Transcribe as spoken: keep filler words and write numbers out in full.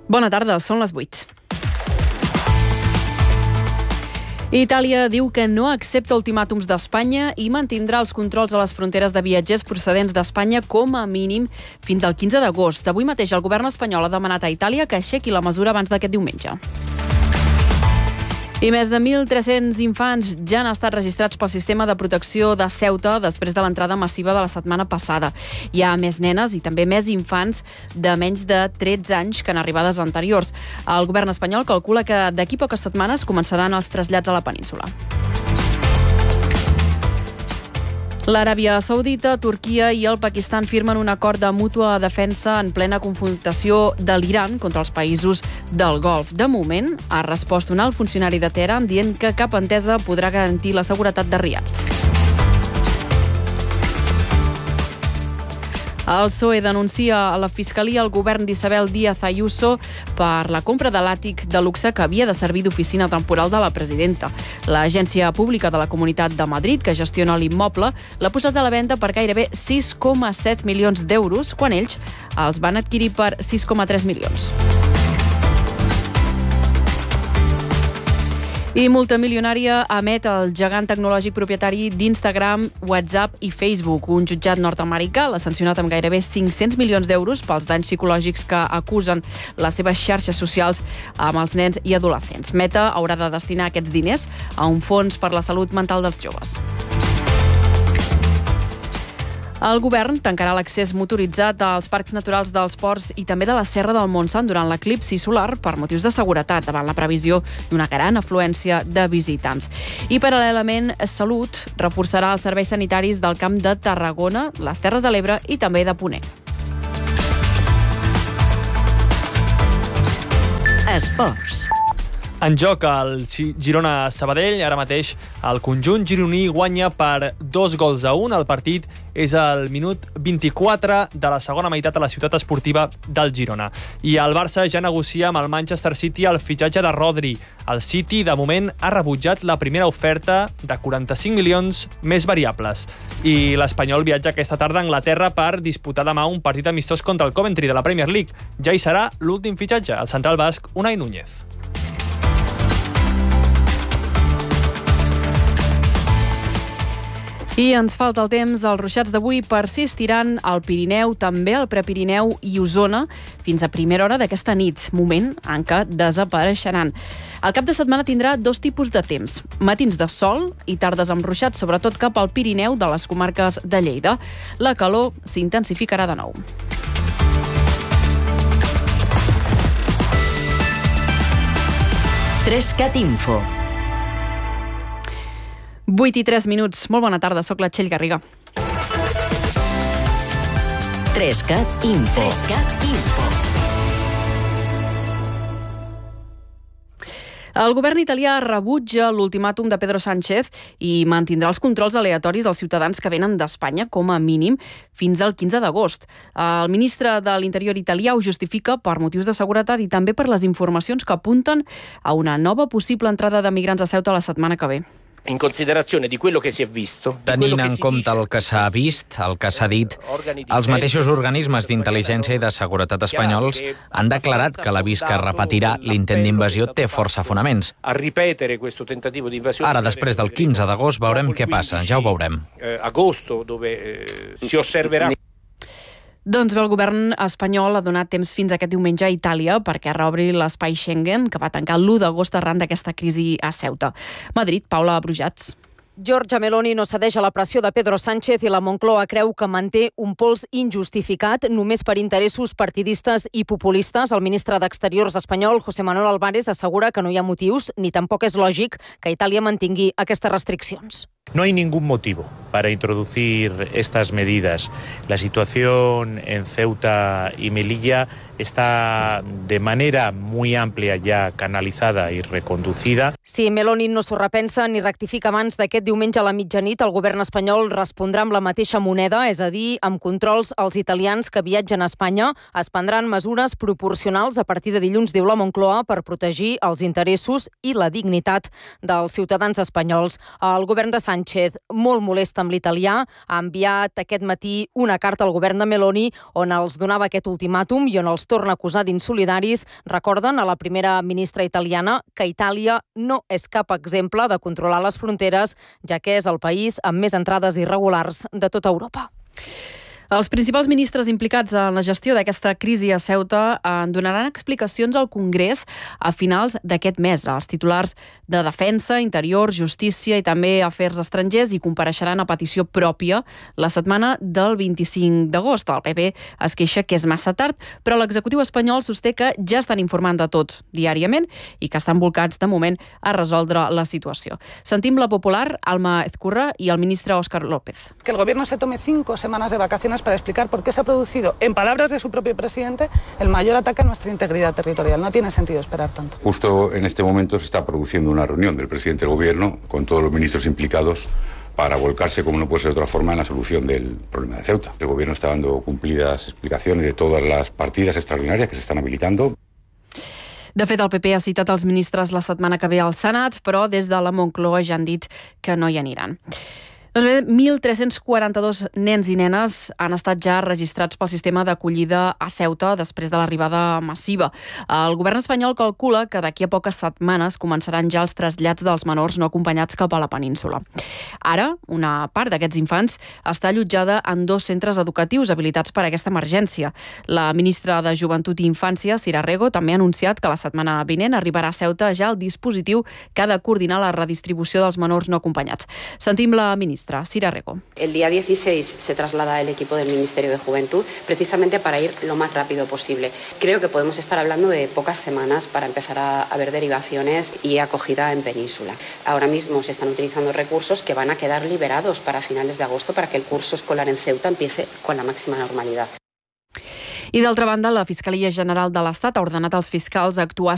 Bona tarda, són les vuit. Itàlia diu que no accepta ultimàtums d'Espanya i mantindrà els controls a les fronteres de viatgers procedents d'Espanya com a mínim fins al quinze d'agost. Avui mateix el govern espanyol ha demanat a Itàlia que aixequi la mesura abans d'aquest diumenge. I més de mil tres-cents infants ja han estat registrats pel sistema de protecció de Ceuta després de l'entrada massiva de la setmana passada. Hi ha més nenes i també més infants de menys de tretze anys que en arribades anteriors. El govern espanyol calcula que d'aquí poques setmanes començaran els trasllats a la península. L'Aràbia Saudita, Turquia i el Pakistan firmen un acord de mútua defensa en plena confrontació de l'Iran contra els països del Golf. De moment, ha respost un alt funcionari de Teheran dient que cap entesa podrà garantir la seguretat de Riad. El P S O E denuncia a la Fiscalia el govern d'Isabel Díaz Ayuso per la compra de l'àtic de luxe que havia de servir d'oficina temporal de la presidenta. L'Agència Pública de la Comunitat de Madrid, que gestiona l'immoble, l'ha posat a la venda per gairebé sis coma set milions d'euros, quan ells els van adquirir per sis coma tres milions. I multimilionària emet el gegant tecnològic propietari d'Instagram, WhatsApp i Facebook. Un jutjat nord-americà l'ha sancionat amb gairebé cinc-cents milions d'euros pels danys psicològics que acusen les seves xarxes socials amb els nens i adolescents. Meta haurà de destinar aquests diners a un fons per la salut mental dels joves. El govern tancarà l'accés motoritzat als parcs naturals dels ports i també de la Serra del Montsant durant l'eclipsi solar per motius de seguretat, davant la previsió d'una gran afluència de visitants. I paral·lelament, Salut reforçarà els serveis sanitaris del Camp de Tarragona, les Terres de l'Ebre i també de Ponent. Esports. En joc el Girona-Sabadell, ara mateix el conjunt gironí guanya per dos gols a un. El partit és al minut vint-i-quatre de la segona meitat a la ciutat esportiva del Girona. I el Barça ja negocia amb el Manchester City el fitxatge de Rodri. El City, de moment, ha rebutjat la primera oferta de quaranta-cinc milions més variables. I l'Espanyol viatja aquesta tarda a Anglaterra per disputar demà un partit amistós contra el Coventry de la Premier League. Ja hi serà l'últim fitxatge, el central basc Unai Núñez. I ens falta el temps. Els ruixats d'avui persistiran al Pirineu, també al Prepirineu i Osona, fins a primera hora d'aquesta nit, moment en què desapareixeran. El cap de setmana tindrà dos tipus de temps. Matins de sol i tardes amb ruixats, sobretot cap al Pirineu de les comarques de Lleida. La calor s'intensificarà de nou. Trescat Info. vuit i tres minuts. Molt bona tarda, soc la Txell Garriga. Trescat Info. Trescat Info. El govern italià rebutja l'ultimàtum de Pedro Sánchez i mantindrà els controls aleatoris dels ciutadans que venen d'Espanya com a mínim fins al quinze d'agost. El ministre de l'Interior italià ho justifica per motius de seguretat i també per les informacions que apunten a una nova possible entrada de migrants a Ceuta la setmana que ve. In considerazione di quello che si è visto, tenint en compte el que s'ha vist, el que s'ha dit, els mateixos organismes d'intel·ligència i de seguretat espanyols han declarat que l'avís que repetirà l'intent d'invasió té força fonaments. Ara, després del quinze d'agost, veurem què passa, ja ho veurem. Agosto, dove si osserverà. Doncs bé, el govern espanyol ha donat temps fins aquest diumenge a Itàlia perquè reobri l'espai Schengen, que va tancar l'u d'agost arran d'aquesta crisi a Ceuta. Madrid, Paula Brujats. Giorgia Meloni no cedeix a la pressió de Pedro Sánchez i la Moncloa creu que manté un pols injustificat només per interessos partidistes i populistes. El ministre d'Exteriors espanyol, José Manuel Álvarez, assegura que no hi ha motius ni tampoc és lògic que Itàlia mantingui aquestes restriccions. No hay ningún motivo para introducir estas medidas. La situación en Ceuta y Melilla está de manera muy amplia ya canalizada y reconducida. Si Meloni no s'ho repensa ni rectifica abans d'aquest diumenge a la mitjanit, el govern espanyol respondrà amb la mateixa moneda, és a dir, amb controls als italians que viatgen a Espanya. Es prendran mesures proporcionals a partir de dilluns, diu la Moncloa, per protegir els interessos i la dignitat dels ciutadans espanyols. El govern de Sánchez Sánchez, molt molest amb l'italià, ha enviat aquest matí una carta al govern de Meloni on els donava aquest ultimàtum i on els torna a acusar d'insolidaris. Recorden a la primera ministra italiana que Itàlia no és cap exemple de controlar les fronteres, ja que és el país amb més entrades irregulars de tota Europa. Els principals ministres implicats en la gestió d'aquesta crisi a Ceuta en donaran explicacions al Congrés a finals d'aquest mes. Els titulars de Defensa, Interior, Justícia i també Afers Estrangers hi compareixeran a petició pròpia la setmana del vint-i-cinc d'agost. El P P es queixa que és massa tard, però l'executiu espanyol sosté que ja estan informant de tot diàriament i que estan volcats de moment a resoldre la situació. Sentim la popular Alma Ezcurra i el ministre Óscar López. Que el gobierno se tome cinco semanas de vacaciones para explicar por qué se ha producido, en palabras de su propio presidente, el mayor ataque a nuestra integridad territorial. No tiene sentido esperar tanto. Justo en este momento se está produciendo una reunión del presidente del gobierno con todos los ministros implicados para volcarse, como no puede ser de otra forma, en la solución del problema de Ceuta. El gobierno está dando cumplidas explicaciones de todas las partidas extraordinarias que se están habilitando. De fet, el P P ha citat els ministres la setmana que ve al Senat, però des de la Moncloa ja han dit que no hi aniran. Doncs bé, mil tres-cents quaranta-dos nens i nenes han estat ja registrats pel sistema d'acollida a Ceuta després de l'arribada massiva. El govern espanyol calcula que d'aquí a poques setmanes començaran ja els trasllats dels menors no acompanyats cap a la península. Ara, una part d'aquests infants està allotjada en dos centres educatius habilitats per a aquesta emergència. La ministra de Joventut i Infància, Sira Rego, també ha anunciat que la setmana vinent arribarà a Ceuta ja el dispositiu que ha de coordinar la redistribució dels menors no acompanyats. Sentim la ministra. Sira Rego. El día dieciséis se traslada el equipo del Ministerio de Juventud precisamente para ir lo más rápido posible. Creo que podemos estar hablando de pocas semanas para empezar a, a ver derivaciones y acogida en península. Ahora mismo se están utilizando recursos que van a quedar liberados para finales de agosto para que el curso escolar en Ceuta empiece con la máxima normalidad. I d'altra banda, la Fiscalia General de l'Estat ha ordenat als fiscals actuar